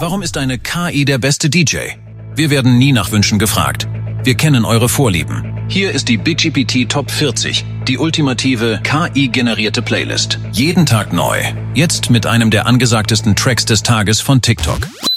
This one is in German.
Warum ist eine KI der beste DJ? Wir werden nie nach Wünschen gefragt. Wir kennen eure Vorlieben. Hier ist die BigGPT Top 40, die ultimative KI-generierte Playlist. Jeden Tag neu. Jetzt mit einem der angesagtesten Tracks des Tages von TikTok.